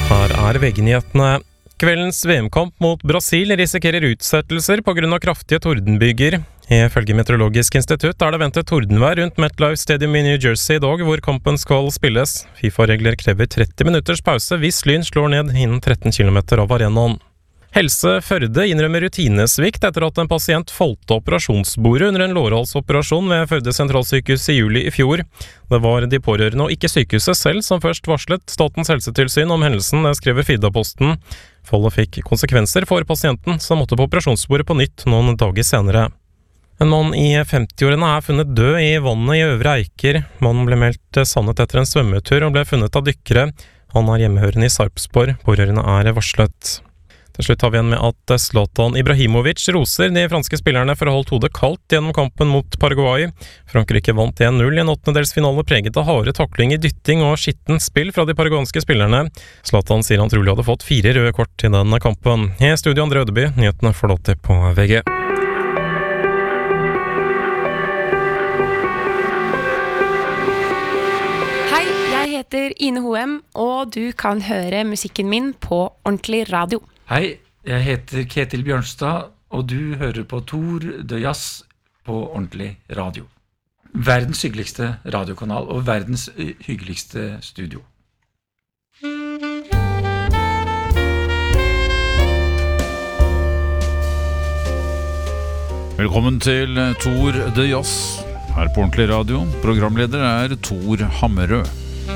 Her VG-nyhetene. Kveldens VM-kamp mot Brasil risikerer utsettelser på grunn av kraftige tordenbyger. Ifølge Meteorologisk institutt det ventet tordenvær rundt MetLife Stadium i New Jersey i dag, hvor kampen skal spilles. FIFA-regler krever 30 minutters pause hvis lyn slår ned innen 13 km av arenaen. Helse Førde innrømmer rutinesvikt etter at en pasient foldte operasjonsbordet under en lårhalsoperasjon ved Førde sentralsykehus i juli i fjor. Det var de pårørende og ikke sykehuset selv som først varslet Statens helsetilsyn om hendelsen, det skriver Firdaposten. Foldet fikk konsekvenser for pasienten, som måtte på operasjonsbordet på nytt noen dager senere. En mann i 50-årene funnet død i vannet i Øvre Eiker. Mannen ble meldt savnet etter en svømmetur og ble funnet av dykkere. Han hjemmehørende i Sarpsborg. Pårørende varslet. Til slutt har vi igjen med at Zlatan Ibrahimovic roser de franske spillerne for å holde hodet kaldt gjennom kampen mot Paraguay. Frankrike vant 1-0 i en åttendedelsfinale preget av harde taklinger, dytting og skittent spill fra de paraguanske spillerne. Zlatan sier han trolig hadde fått 4 røde kort i denne kampen. I studio André Ødeby, nyhetene får dere på VG. Hei, jeg heter Ine Hoem, og du kan høre musikken min på Ordentlig Radio. Hei, jeg heter Ketil Bjørnstad, og du hører på Tour de Jazz på Ordentlig Radio. Verdens hyggeligste radiokanal og verdens hyggeligste studio. Velkommen til Tour de Jazz her på Ordentlig Radio. Programleder Tor Hammerød.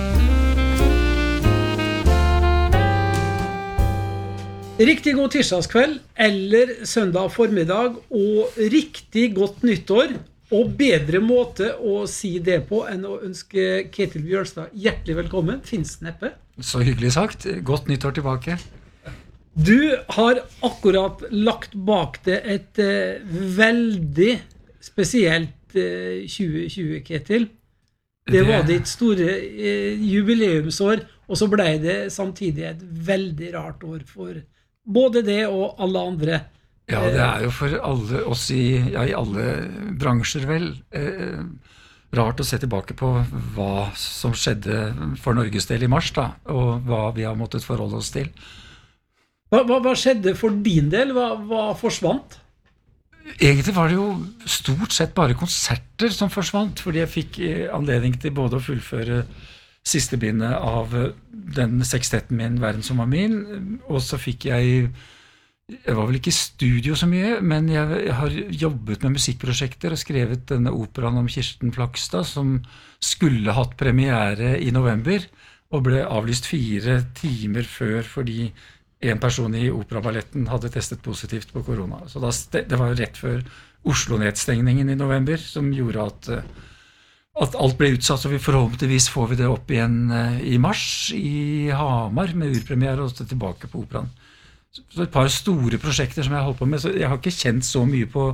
Riktig god tirsdagskveld eller søndag formiddag og riktig godt nyttår, og bedre måte å si det på enn å ønske Ketil Bjørnstad hjertelig velkommen. Finnes neppe. Så hyggelig sagt. Godt nyttår tilbake. Du har akkurat lagt bak det et veldig spesielt 2020, Ketil. Det var ditt store jubileumsår, og så ble det samtidig et veldig rart år for både det og alle andre. Ja, det jo for alle oss i alle bransjer vel rart å se tilbake på hva som skjedde for Norges del i mars da, og hva vi har måttet forholde oss til. Hva skjedde for din del? Hva forsvant? Egentlig var det jo stort sett bare konserter som forsvant, fordi jeg fikk anledning til både å fullføre siste bindet av den sekstetten min, Verden som var min, og så fikk jeg var vel ikke i studio så mye, men jeg har jobbet med musikkprosjekter og skrevet denne operaen om Kirsten Flakstad, som skulle hatt premiere i november, og ble avlyst 4 timer før, fordi en person i operaballetten hadde testet positivt på korona. Så det var rett før Oslo-nedstengningen i november, som gjorde at alt ble utsatt, så forhåpentligvis får vi det opp igjen i mars i Hamar med urpremiere og så tilbake på operaen. Så et par store prosjekter som jeg har holdt på med, så jeg har ikke kjent så mye på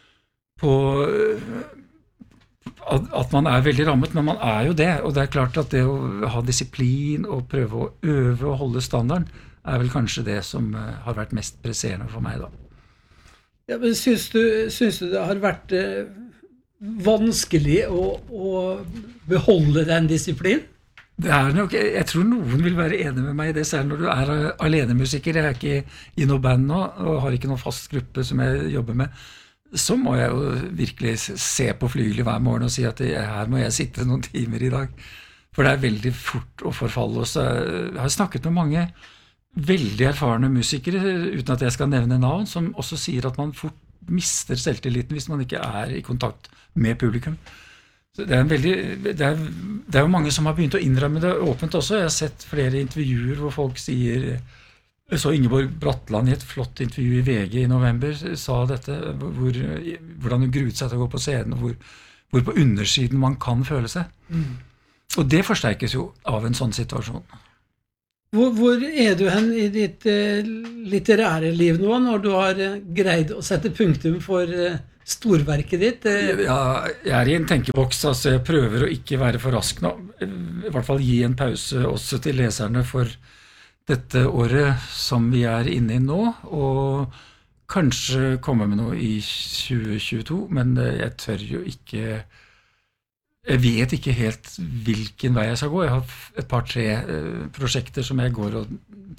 at man veldig rammet, men man jo det, og det klart at det å ha disiplin og prøve å øve og holde standarden vel kanskje det som har vært mest presserende for meg da. Ja, men synes du det har vært vanskelig å beholde den disiplinen? Det nok, jeg tror noen vil være enig med meg i det, selv når du alenemusiker. Jeg ikke i noe band nå, og har ikke noen fast gruppe som jeg jobber med. Så må jeg jo virkelig se på flygelet hver morgen og si at her må jeg sitte noen timer i dag. For det veldig fort å forfalle oss. Jeg har snakket med mange veldig erfarne musikere, uten at jeg skal nevne navn, som også sier at man fort mister selvtilliten hvis man ikke i kontakt med publikum. Så det jo mange som har begynt å innrømme det åpent også. Jeg har sett flere intervjuer hvor folk sier, så Ingeborg Bratland i et flott intervju i VG i november sa dette, hvordan hun gruet seg til å gå på scenen, og hvor på undersiden man kan føle seg. Og det forsterkes jo av en sånn situasjon. Hvor du hen i ditt litterære liv nå, når du har greid å sette punktum for storverket ditt? Ja, jeg i en tenkeboks, altså jeg prøver å ikke være for rask nå. I hvert fall gi en pause også til leserne for dette året som vi inne i nå, og kanskje komme med noe i 2022, men jeg tør jo ikke. Jeg vet ikke helt hvilken vei jeg skal gå. Jeg har et par-tre prosjekter som jeg går og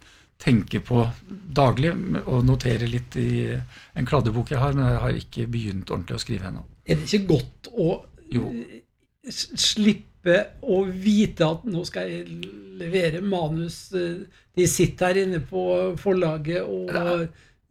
tenker på daglig, og noterer litt i en kladdebok jeg har, men jeg har ikke begynt ordentlig å skrive ennå. Det ikke godt å slippe å vite at nå skal jeg levere manus, de sitter her inne på forlaget og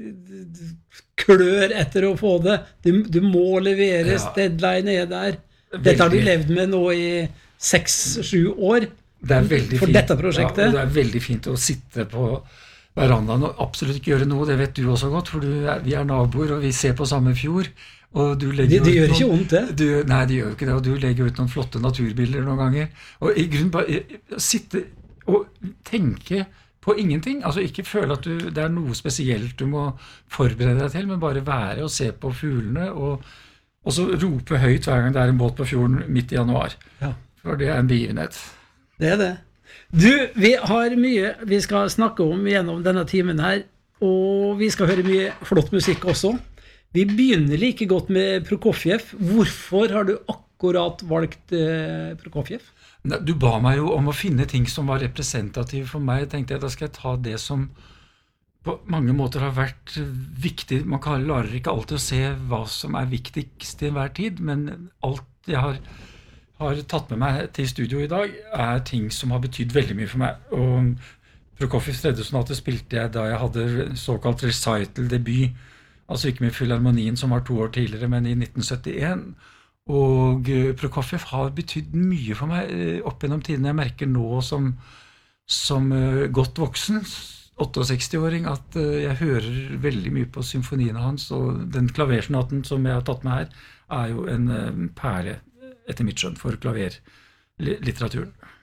klør etter å få det, du må leveres, deadline der. Dette har du levd med nå i 6-7 år for dette prosjektet. Ja, det veldig fint å sitte på verandaen og absolutt ikke gjøre noe, det vet du også godt, for vi naboer og vi ser på samme fjord. Og du legger det gjør ikke ondt, det? Nei, det gjør ikke det, og du legger ut noen flotte naturbilder noen ganger. Og i grunnen bare sitte og tenke på ingenting, altså ikke føle at det noe spesielt du må forberede deg til, men bare være og se på fuglene, og så rope høyt hver gang det en båt på fjorden midt i januar. Ja. For det en begivenhet. Det det. Du, vi har mye vi skal snakke om gjennom denne timen her, og vi skal høre mye flott musikk også. Vi begynner like godt med Prokofjev. Hvorfor har du akkurat valgt Prokofjev? Du ba meg jo om å finne ting som var representative for meg. Jeg tenkte da skal jeg ta det som på mange måter har vært viktig. Man klarer ikke alltid å se hva som viktigst til enhver tid, men alt jeg har tatt med meg til studio i dag ting som har betydd veldig mye for meg. Og Prokofjevs tredje sonate spilte jeg da jeg hadde såkalt recital-debut, altså ikke med Filharmonien som var 2 år tidligere, men i 1971. Og Prokofjev har betydd mye for meg opp gjennom tiden. Jeg merker nå som godt voksen, 68-åring, at jeg hører veldig mye på symfoniene hans, og den klaversonaten som jeg har tatt med her, jo en perle etter mitt skjønn for klaverlitteraturen.